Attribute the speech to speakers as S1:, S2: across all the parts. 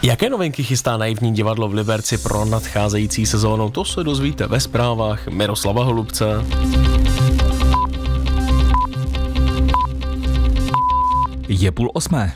S1: Jaké novinky chystá naivní divadlo v Liberci pro nadcházející sezónu? To se dozvíte ve zprávách Miroslava Holubce.
S2: Je 7:30.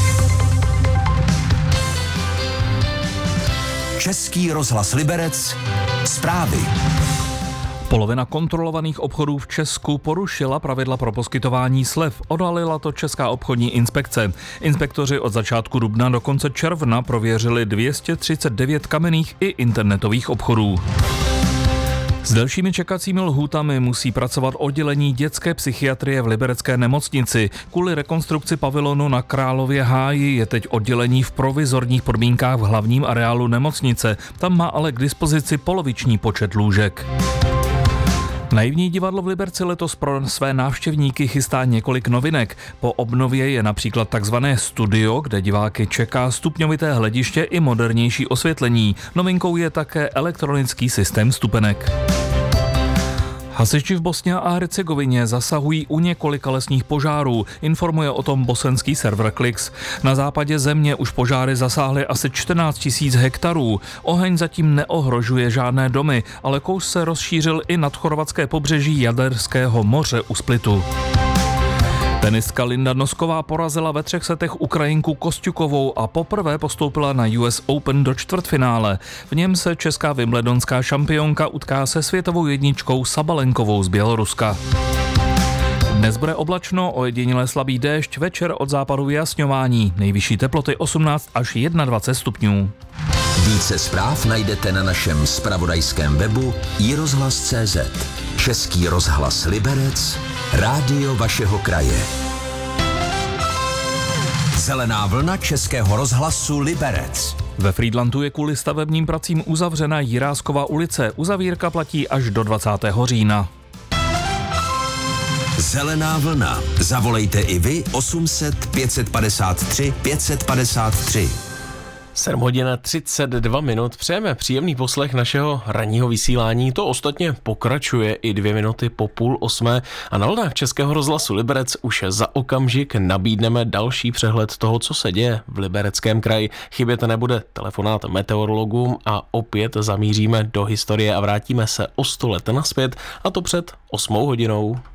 S3: Český rozhlas Liberec, zprávy.
S2: Polovina kontrolovaných obchodů v Česku porušila pravidla pro poskytování slev. Odhalila to Česká obchodní inspekce. Inspektoři od začátku dubna do konce června prověřili 239 kamenných i internetových obchodů. S delšími čekacími lhůtami musí pracovat oddělení dětské psychiatrie v liberecké nemocnici. Kvůli rekonstrukci pavilonu na Králově háji je teď oddělení v provizorních podmínkách v hlavním areálu nemocnice. Tam má ale k dispozici poloviční počet lůžek. Naivní divadlo v Liberci letos pro své návštěvníky chystá několik novinek. Po obnově je například takzvané studio, kde diváky čeká stupňovité hlediště i modernější osvětlení. Novinkou je také elektronický systém stupenek. Hasiči v Bosně a Hercegovině zasahují u několika lesních požárů, informuje o tom bosenský server Klix. Na západě země už požáry zasáhly asi 14 000 hektarů. Oheň zatím neohrožuje žádné domy, ale kouř se rozšířil i nad chorvatské pobřeží Jaderského moře u Splitu. Tenistka Linda Nosková porazila ve 3 setech Ukrajinku Kosťukovou a poprvé postoupila na US Open do čtvrtfinále. V něm se česká wimbledonská šampionka utká se světovou jedničkou Sabalenkovou z Běloruska. Dnes bude oblačno, ojediněle slabý déšť, večer od západu vyjasňování. Nejvyšší teploty 18 až 21 stupňů.
S3: Více zpráv najdete na našem zpravodajském webu iRozhlas.cz. Český rozhlas Liberec, rádio vašeho kraje. Zelená vlna Českého rozhlasu Liberec.
S2: Ve Frýdlantu je kvůli stavebním pracím uzavřena Jiráskova ulice. Uzavírka platí až do 20. října.
S3: Zelená vlna. Zavolejte i vy 800 553 553.
S1: 7:32. Přejeme příjemný poslech našeho ranního vysílání. To ostatně pokračuje i 2 minuty po 7:30 a na vlnách Českého rozhlasu Liberec už za okamžik nabídneme další přehled toho, co se děje v Libereckém kraji. Chybět nebude telefonát meteorologům a opět zamíříme do historie a vrátíme se o 100 let nazpět, a to před 8 hodinou.